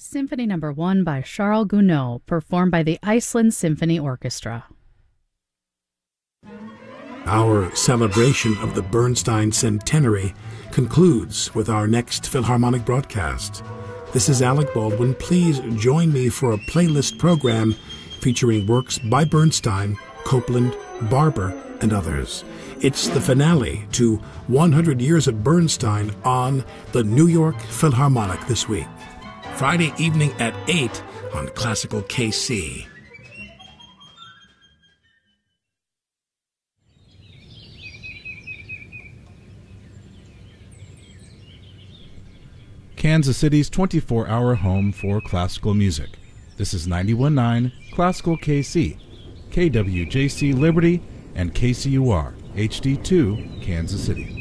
Symphony No. 1 by Charles Gounod, performed by the Iceland Symphony Orchestra. Our celebration of the Bernstein Centenary concludes with our next Philharmonic broadcast. This is Alec Baldwin. Please join me for a playlist program featuring works by Bernstein, Copland, Barber, and others. It's the finale to 100 Years of Bernstein on the New York Philharmonic this week. Friday evening at 8 on Classical KC. Kansas City's 24-hour home for classical music. This is 91.9 Classical KC, KWJC Liberty, and KCUR HD2 Kansas City.